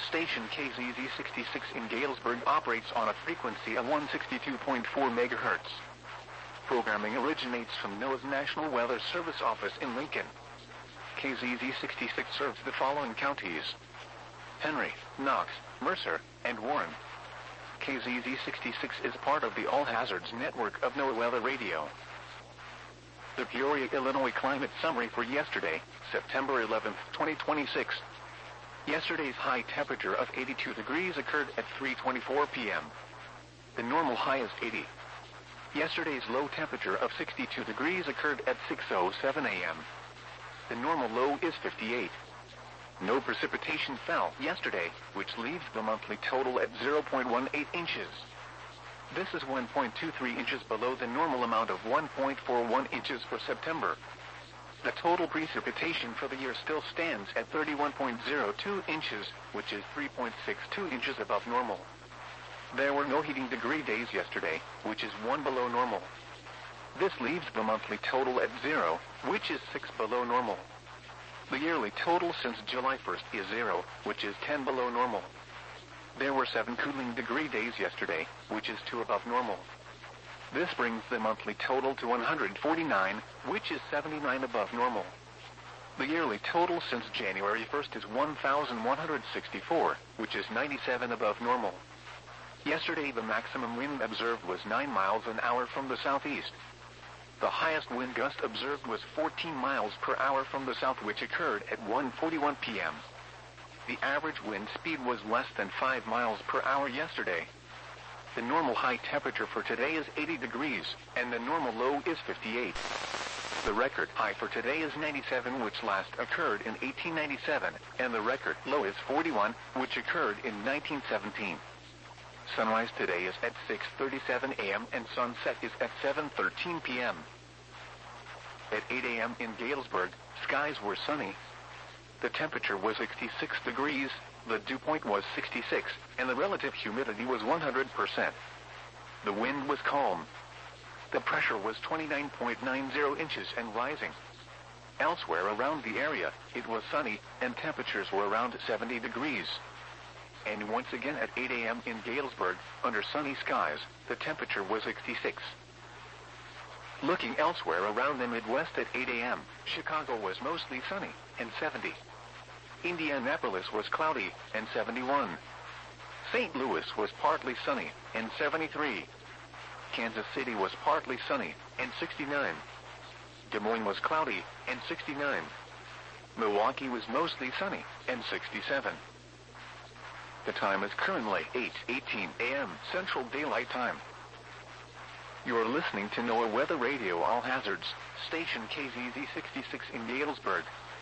Station KZZ66 in Galesburg operates on a frequency of 162.4 MHz. Programming originates from NOAA's National Weather Service office in Lincoln. KZZ66 serves the following counties: Henry, Knox, Mercer, and Warren. KZZ66 is part of the All Hazards network of NOAA Weather Radio. The Peoria, Illinois climate summary for yesterday, September 11, 2026. Yesterday's high temperature of 82 degrees occurred at 3:24 p.m. The normal high is 80. Yesterday's low temperature of 62 degrees occurred at 6:07 a.m. The normal low is 58. No precipitation fell yesterday, which leaves the monthly total at 0.18 inches. This is 1.23 inches below the normal amount of 1.41 inches for September. The total precipitation for the year still stands at 31.02 inches, which is 3.62 inches above normal. There were no heating degree days yesterday, which is 1 below normal. This leaves the monthly total at 0, which is 6 below normal. The yearly total since July 1st is 0, which is 10 below normal. There were 7 cooling degree days yesterday, which is 2 above normal. This brings the monthly total to 149, which is 79 above normal. The yearly total since January 1st is 1,164, which is 97 above normal. Yesterday the maximum wind observed was 9 miles an hour from the southeast. The highest wind gust observed was 14 miles per hour from the south, which occurred at 1:41 p.m. The average wind speed was less than 5 miles per hour yesterday. The normal high temperature for today is 80 degrees, and the normal low is 58. The record high for today is 97, which last occurred in 1897, and the record low is 41, which occurred in 1917. Sunrise today is at 6:37 a.m. and sunset is at 7:13 p.m. At 8 a.m. in Galesburg, skies were sunny. The temperature was 66 degrees, the dew point was 66, and the relative humidity was 100%. The wind was calm. The pressure was 29.90 inches and rising. Elsewhere around the area, it was sunny, and temperatures were around 70 degrees. And once again at 8 a.m. in Galesburg, under sunny skies, the temperature was 66. Looking elsewhere around the Midwest at 8 a.m., Chicago was mostly sunny, and 70. Indianapolis was cloudy, and 71. St. Louis was partly sunny, and 73. Kansas City was partly sunny, and 69. Des Moines was cloudy, and 69. Milwaukee was mostly sunny, and 67. The time is currently 8:18 a.m. Central Daylight Time. You're listening to NOAA Weather Radio All Hazards, station KZZ66 in Galesburg.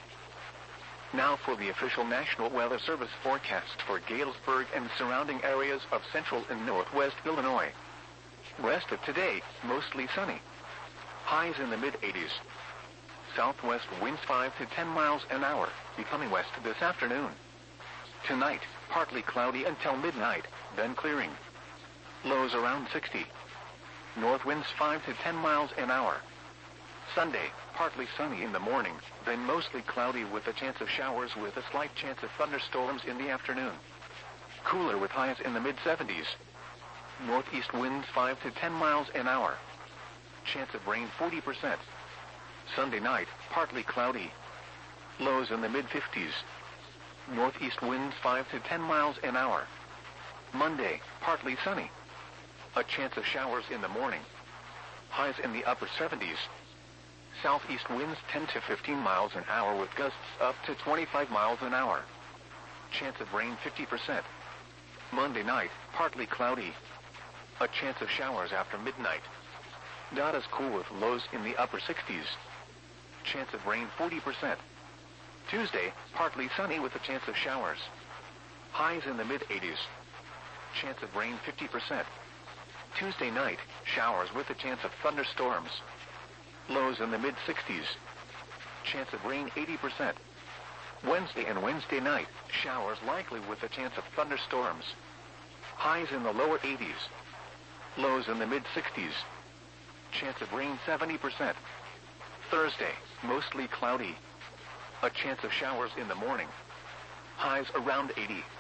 Now for the official National Weather Service forecast for Galesburg and surrounding areas of central and northwest Illinois. Rest of today, mostly sunny. Highs in the mid-80s. Southwest winds 5 to 10 miles an hour, becoming west this afternoon. Tonight, partly cloudy until midnight, then clearing. Lows around 60. North winds 5 to 10 miles an hour. Sunday, partly sunny in the morning, then mostly cloudy with a chance of showers with a slight chance of thunderstorms in the afternoon. Cooler with highs in the mid-70s. Northeast winds 5 to 10 miles an hour. Chance of rain 40%. Sunday night, partly cloudy. Lows in the mid-50s. Northeast winds 5 to 10 miles an hour. Monday, partly sunny. A chance of showers in the morning. Highs in the upper 70s. Southeast winds 10 to 15 miles an hour with gusts up to 25 miles an hour. Chance of rain 50%. Monday night, partly cloudy. A chance of showers after midnight. Not as cool with lows in the upper 60s. Chance of rain 40%. Tuesday, partly sunny with a chance of showers. Highs in the mid-80s. Chance of rain 50%. Tuesday night, showers with a chance of thunderstorms. Lows in the mid-60s. Chance of rain 80%. Wednesday and Wednesday night, showers likely with a chance of thunderstorms. Highs in the lower 80s. Lows in the mid-60s. Chance of rain 70%. Thursday, mostly cloudy. A chance of showers in the morning. Highs around 80.